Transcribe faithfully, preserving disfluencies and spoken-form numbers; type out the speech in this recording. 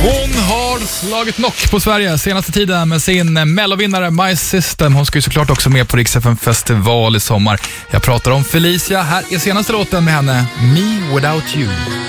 Hon har slagit knock på Sverige senaste tiden med sin mellovinnare My System. Hon ska ju såklart också med på Rix F M festival i sommar. Jag pratar om Felicia. Här är senaste låten med henne, Me Without You.